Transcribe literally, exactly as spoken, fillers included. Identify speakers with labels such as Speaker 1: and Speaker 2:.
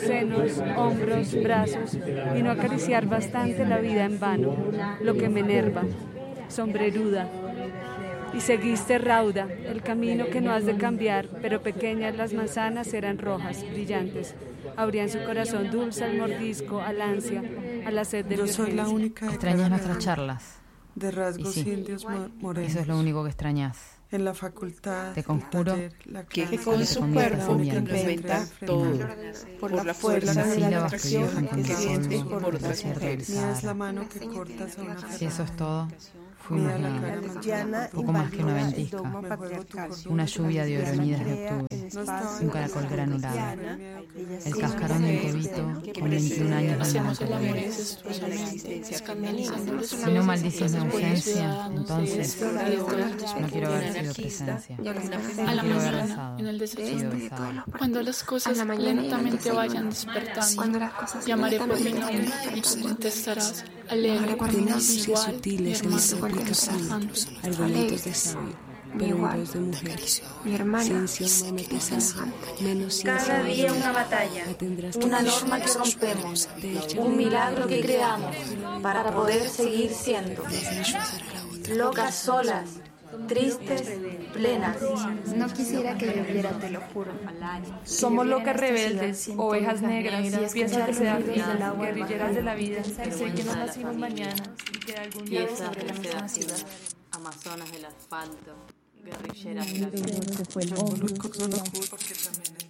Speaker 1: senos, hombros, brazos, y no acariciar bastante la vida en vano, lo que me enerva, sombreruda. Y seguiste rauda, el camino que no has de cambiar, pero pequeñas las manzanas eran rojas, brillantes. Abrían su corazón dulce al mordisco, al ansia, a la sed de
Speaker 2: Yo
Speaker 1: violencia.
Speaker 2: soy la única de
Speaker 3: Extrañas
Speaker 2: cara
Speaker 3: nuestras
Speaker 2: real,
Speaker 3: charlas.
Speaker 2: de rasgos
Speaker 3: Y sí,
Speaker 2: indios mo- morenos.
Speaker 3: Eso es lo único que extrañas.
Speaker 2: En la facultad,
Speaker 3: Te
Speaker 2: el
Speaker 3: conjuro
Speaker 2: taller, la
Speaker 4: Que
Speaker 2: clase,
Speaker 4: con
Speaker 3: que
Speaker 4: su
Speaker 3: conviertas
Speaker 4: cuerpo
Speaker 3: en llanto.
Speaker 4: inventa todo, por la fuerza
Speaker 3: Las
Speaker 4: de la
Speaker 3: sílabas que
Speaker 4: atracción
Speaker 3: viajan con
Speaker 4: que siente
Speaker 3: polvo,
Speaker 4: por
Speaker 3: el
Speaker 4: otras
Speaker 3: desierto del
Speaker 4: mujeres.
Speaker 2: mía es la
Speaker 3: Sahara.
Speaker 2: mano que cortas a una
Speaker 3: Si eso es todo,
Speaker 2: Mira
Speaker 3: fuimos
Speaker 2: la
Speaker 3: nada.
Speaker 2: cara
Speaker 4: Lesbiana
Speaker 3: Poco más que una
Speaker 4: invalida el
Speaker 3: ventisca.
Speaker 4: dogma
Speaker 2: Me juego tu
Speaker 4: patriarcal.
Speaker 2: cordón.
Speaker 3: Una lluvia de oronidas de
Speaker 4: Crea
Speaker 3: octubre.
Speaker 4: el espacio
Speaker 3: Un caracol
Speaker 4: de la
Speaker 3: granulado.
Speaker 4: lesbiana,
Speaker 3: El cascarón de un huevito con veintiún años de
Speaker 5: Hacemos el amor
Speaker 3: melancolía.
Speaker 5: incestuosamente, escandalizándolos.
Speaker 3: Si no maldices mi ausencia, entonces
Speaker 5: Ciudadanos
Speaker 3: no quiero haber sido
Speaker 5: anarquista,
Speaker 3: presencia.
Speaker 5: a la
Speaker 3: No quiero haber
Speaker 5: mañana,
Speaker 3: besado.
Speaker 5: en el
Speaker 3: Sido
Speaker 5: desayuno.
Speaker 3: besado.
Speaker 5: Cuando las cosas lentamente vayan despertando, llamaré por mi nombre y tú contestarás, alegre, igual, mi hermano, contemplando.
Speaker 6: Arbolitos de sabio, pero en voz de mujer.
Speaker 7: Mi hermana
Speaker 6: Ciencia humana pesada, menos
Speaker 8: Cada
Speaker 6: ciencia
Speaker 8: día
Speaker 6: humana.
Speaker 8: una batalla,
Speaker 6: La tendrás que
Speaker 8: una
Speaker 6: dar.
Speaker 8: norma que rompemos,
Speaker 6: De hecho,
Speaker 8: un milagro que creamos para poder seguir siendo. Locas solas, tristes, plenas.
Speaker 7: no quisiera que lloviera, te lo juro.
Speaker 1: Somos locas rebeldes, ovejas negras, piezas deseadas, guerrilleras de la vida, que sé que no nacimos mañana y que algún día
Speaker 9: Piezas
Speaker 1: sobre la misma
Speaker 9: de
Speaker 1: ciudad.
Speaker 9: amazonas del asfalto, guerrilleras de la vida.
Speaker 2: Yo conozco, conozco porque también